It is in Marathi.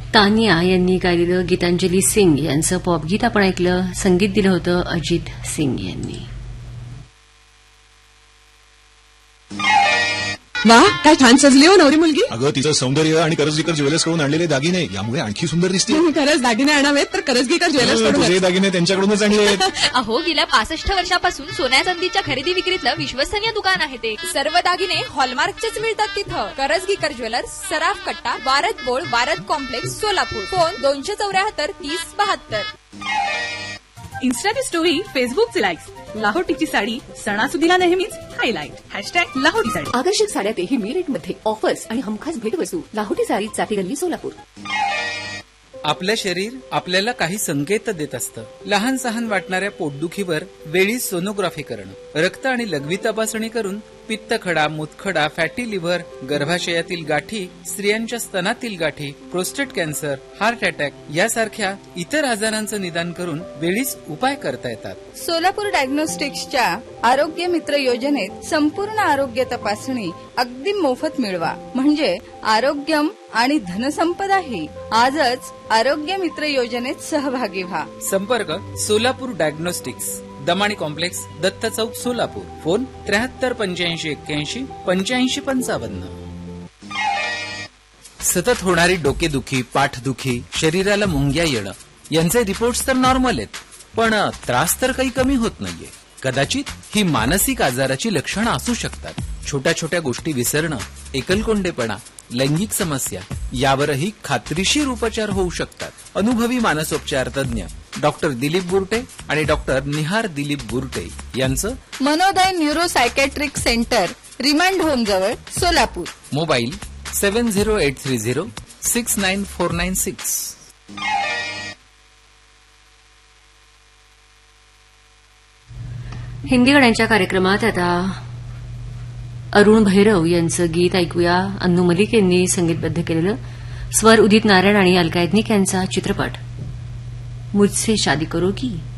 तानिया यांनी गायलेलं गीतांजली सिंग यांचं पॉपगीत आपण ऐकलं. संगीत दिलं होतं अजित सिंग यांनी. वा, काय छान सजली हो नवरी मुलगी. अगं तिचं सौंदर्य आणि करजगीकर ज्वेलर्स कडून आणलेले दागिने यामुळे आणखी सुंदर दिसते. खरंच दागिने आणावेत तर करजगीकर ज्वेलर्स कडून. तुझे दागिने त्यांच्याकडूनच आणले. अहो, गेल्या 65 वर्षापासून सोन्या चांदीच्या खरेदी विक्रीतलं विश्वसनीय दुकान आहे ते. सर्व दागिने हॉलमार्कचेच मिळतात तिथं. करजगीकर ज्वेलर्स, सराफ कट्टा, Word board, Word complex, Solapur. Phone 274 3072. इन्स्टाची story, फेसबुकचे लाईक्स, लाहोटीची साडी सणासुदीला नेहमीच हायलाईट. #लाहोटी साडी. आकर्षक साड्या तेही रेटमध्ये, ऑफर्स आणि हमखास भेटवस्तू. लाहोटी साडी, चाटी गल्ली, सोलापूर. आपलं शरीर आपल्याला काही संकेत देत असतं. लहान सहान वाटणाऱ्या पोटदुखीवर वेळीच सोनोग्राफी करणं, रक्त आणि लघवी तपासणी करून पित्तखडा, मूतखडा, फॅटी लिव्हर, गर्भाशयातील गाठी, स्त्रियांच्या स्तनातील गाठी, प्रोस्टेट कॅन्सर, हार्ट अटॅक यासारख्या इतर आजारांचं निदान करून वेळीच उपाय करता येतात. सोलापूर डायग्नोस्टिक्सच्या आरोग्य मित्र योजनेत संपूर्ण आरोग्य तपासणी अगदी मोफत मिळवा. म्हणजे आरोग्यम आणि धनसंपदाही. आजच आरोग्य मित्र योजनेत सहभागी व्हा. संपर्क सोलापूर डायग्नोस्टिक्स, दमाणी कॉम्प्लेक्स, दत्त चौक, सोलापूर. फोन 73 85 81 85 55. सतत होणारी डोकेदुखी, पाठदुखी, शरीराला मुंग्या येणं यांचे रिपोर्ट्स तर नॉर्मल आहेत, पण त्रास तर काही कमी होत नाहीये. कदाचित ही मानसिक आजाराची लक्षणं असू शकतात. छोट्या छोट्या गोष्टी विसरणं, एकलकोंडेपणा, लैंगिक समस्या यावरही खात्रीशीर उपचार होऊ शकतात. अनुभवी मानसोपचार तज्ञ डॉक्टर दिलीप बुरटे आणि डॉक्टर निहार दिलीप बुरटे यांचं मनोदय neuro psychiatric centre, remand home जवळ, सोलापूर. मोबाईल 7083069496. हिंदी गाण्यांच्या कार्यक्रमात आता अरुण भैरव यांचं गीत ऐकूया. अन्नू मलिक यांनी संगीतबद्ध केलेलं. स्वर उदित नारायण आणि अलका याज्ञिक यांचा चित्रपट मुझसे शादी करोगी.